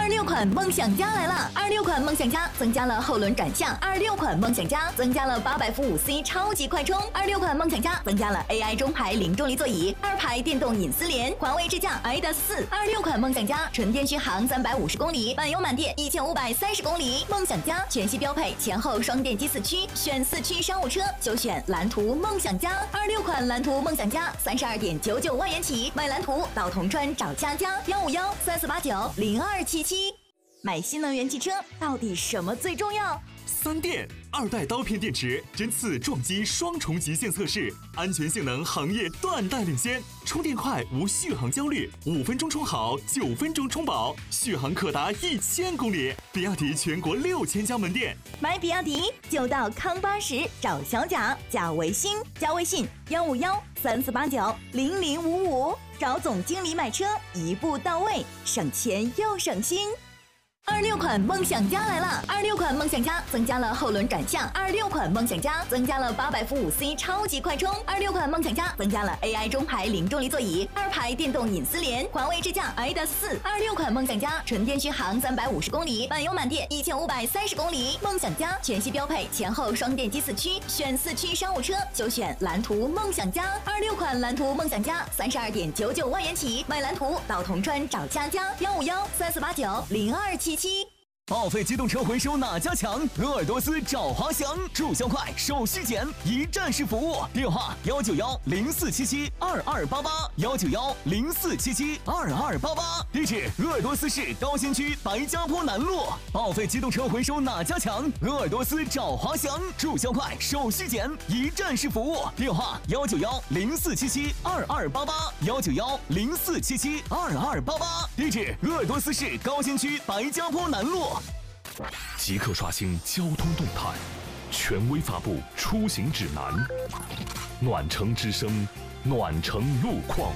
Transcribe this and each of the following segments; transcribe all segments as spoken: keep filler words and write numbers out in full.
六款梦想家来了！二六款梦想家增加了后轮转向，二六款梦想家增加了八百伏五 C 超级快充，二六款梦想家增加了 A I 中排零重力座椅，二排电动隐私联，环卫智驾 i D A S 四。二六款梦想家纯电续航三百五十公里，满油满电一千五百三十公里。梦想家全系标配前后双电机四驱，选四驱商务车就选蓝图梦想家。二六款蓝图梦想家三十二点九九万元起，买蓝图到铜川找佳佳幺五幺三四八九零二七七。买新能源汽车到底什么最重要？ 三电二代刀片电池针刺撞击双重极限测试，安全性能行业断代领先，充电快无续航焦虑，五分钟充好，九分钟充饱，续航可达一千公里。比亚迪全国六千家门店， 买比亚迪就到康巴什找小贾，加微信，加微信幺五幺三四八九零零五五，找总经理买车，一步到位，省钱又省心。二六款梦想家来了！二六款梦想家增加了后轮转向，二六款梦想家增加了八百伏五 C 超级快充，二六款梦想家增加了 A I 中排零重力座椅，二排电动隐私联，环卫智驾 i D A S 四。二六款梦想家纯电续航三百五十公里，满油满电一千五百三十公里。梦想家全系标配前后双电机四驱，选四驱商务车就选蓝图梦想家。二六款蓝图梦想家三十二点九九万元起，买蓝图到铜川找佳佳幺五幺三四八九零二七七。 报废机动车回收哪家强？鄂尔多斯找华翔，注销快，手续简，一站式服务。电话幺九幺零四七七二二八八幺九幺零四七七二二八八。地址：鄂尔多斯市高新区白家坡南路。报废机动车回收哪家强？鄂尔多斯找华翔，注销快，手续简，一站式服务。电话幺九幺零四七七二二八八幺九幺零四七七二二八八。地址：鄂尔多斯市高新区白家坡南路。 即刻刷新交通动态，权威发布出行指南。暖城之声，暖城路况。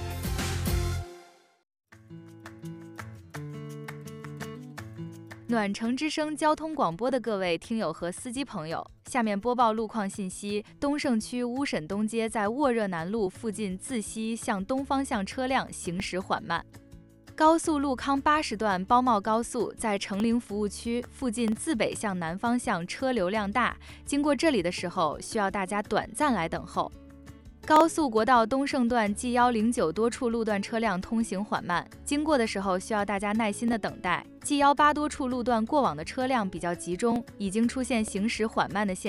暖城之声交通广播的各位听友和司机朋友，下面播报路况信息：东胜区乌沈东街在沃热南路附近自西向东方向车辆行驶缓慢。高速路康八十段包茂高速在成陵服务区附近自北向南方向车流量大，经过这里的时候需要大家短暂来等候。高速国道东胜段 G 一零九多处路段车辆通行缓慢，经过的时候需要大家耐心的等待。G 一八多处路段过往的车辆比较集中，已经出现行驶缓慢的现象。